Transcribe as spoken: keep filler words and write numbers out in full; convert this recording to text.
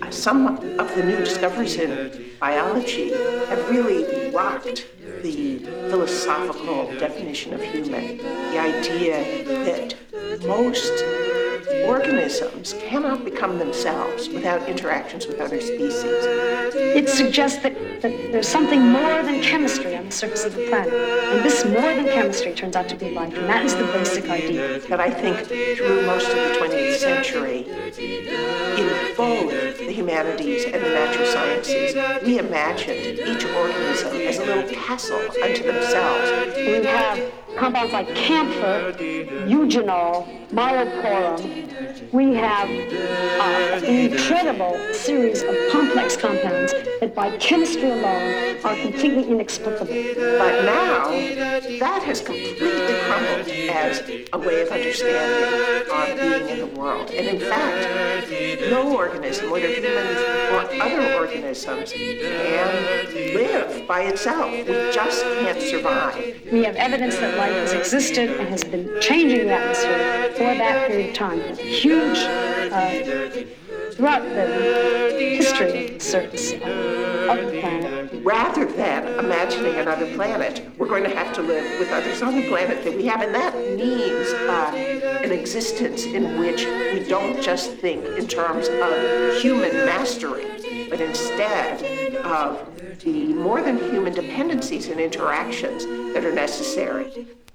uh, some of the new discoveries in biology have really rocked the philosophical definition of human. The idea that most organisms cannot become themselves without interactions with other species. It suggests that, that there's something more than chemistry on the surface of the planet. And this more than chemistry turns out to be life, and that is the basic idea. But I think through most of the twentieth century, in both the humanities and the natural sciences, we imagined each organism as a little castle unto themselves. We have compounds like camphor, eugenol, myeloporum. We have uh, an incredible series of complex compounds that by chemistry alone are completely inexplicable. But now, that has completely crumbled as a way of understanding our being in the world. And in fact, no organism, whether humans or other organisms, can live by itself. We just can't survive. We have evidence that life has existed and has been changing the atmosphere for that period of time. Huge, uh, throughout the history of the surface of the planet. Rather than imagining another planet, we're going to have to live with others on the planet that we have. And that means uh, an existence in which we don't just think in terms of human mastery, but instead of the more than human dependencies and interactions that are necessary